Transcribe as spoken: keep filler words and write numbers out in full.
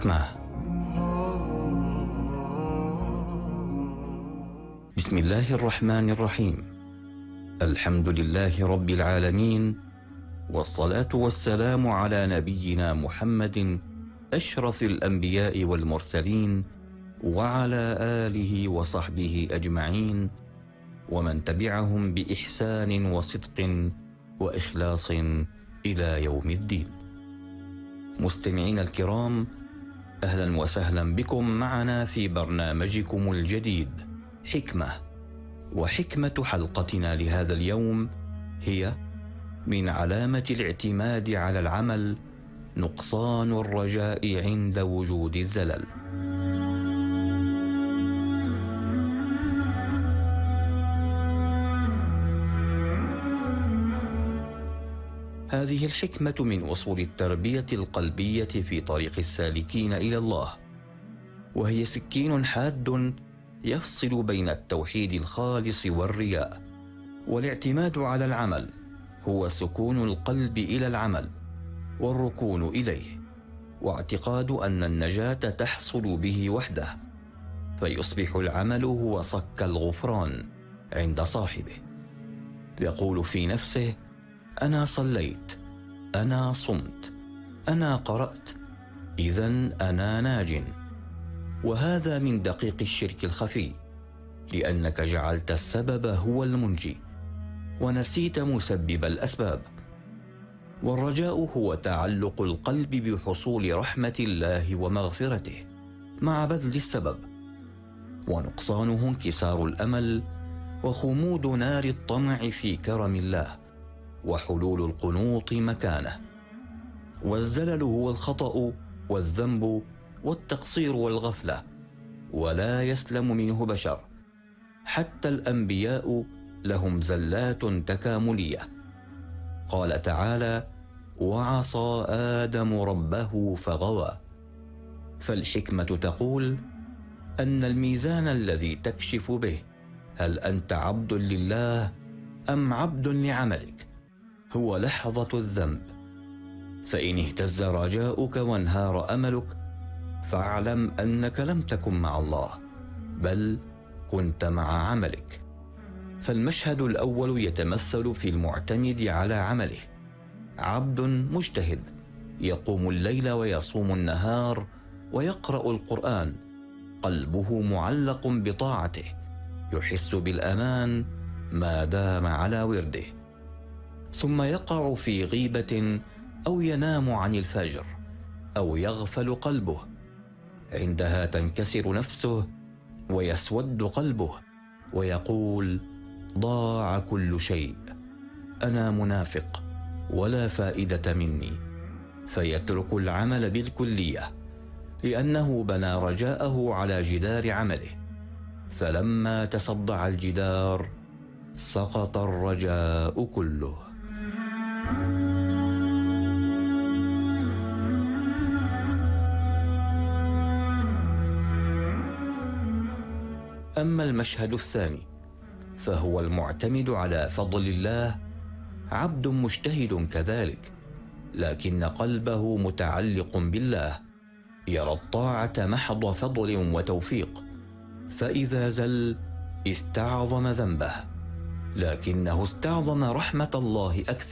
الحكمة. بسم الله الرحمن الرحيم. الحمد لله رب العالمين، والصلاة والسلام على نبينا محمد أشرف الأنبياء والمرسلين، وعلى آله وصحبه أجمعين، ومن تبعهم بإحسان وصدق وإخلاص إلى يوم الدين. مستمعين الكرام، أهلا وسهلا بكم معنا في برنامجكم الجديد حكمة. وحكمة حلقتنا لهذا اليوم هي: من علامة الاعتماد على العمل نقصان الرجاء عند وجود الزلل. هذه الحكمة من أصول التربية القلبية في طريق السالكين إلى الله، وهي سكين حاد يفصل بين التوحيد الخالص والرياء. والاعتماد على العمل هو سكون القلب إلى العمل والركون إليه، واعتقاد أن النجاة تحصل به وحده، فيصبح العمل هو صك الغفران عند صاحبه. يقول في نفسه: أنا صليت، أنا صمت، أنا قرأت، إذن أنا ناج. وهذا من دقيق الشرك الخفي، لأنك جعلت السبب هو المنجي ونسيت مسبب الأسباب. والرجاء هو تعلق القلب بحصول رحمة الله ومغفرته مع بذل السبب، ونقصانه انكسار الأمل وخمود نار الطمع في كرم الله وحلول القنوط مكانه. والزلل هو الخطأ والذنب والتقصير والغفلة، ولا يسلم منه بشر، حتى الأنبياء لهم زلات تكاملية. قال تعالى: وعصى آدم ربه فغوى. فالحكمة تقول أن الميزان الذي تكشف به هل أنت عبد لله أم عبد لعملك هو لحظة الذنب. فإن اهتز رجاؤك وانهار أملك، فاعلم أنك لم تكن مع الله، بل كنت مع عملك. فالمشهد الأول يتمثل في المعتمد على عمله، عبد مجتهد يقوم الليل ويصوم النهار ويقرأ القرآن، قلبه معلق بطاعته، يحس بالأمان ما دام على ورده. ثم يقع في غيبة أو ينام عن الفجر أو يغفل قلبه، عندها تنكسر نفسه ويسود قلبه ويقول: ضاع كل شيء، أنا منافق ولا فائدة مني. فيترك العمل بالكلية، لأنه بنى رجاءه على جدار عمله، فلما تصدع الجدار سقط الرجاء كله. أما المشهد الثاني فهو المعتمد على فضل الله، عبد مجتهد كذلك، لكن قلبه متعلق بالله، يرى الطاعة محض فضل وتوفيق، فإذا زل استعظم ذنبه، لكنه استعظم رحمة الله أكثر.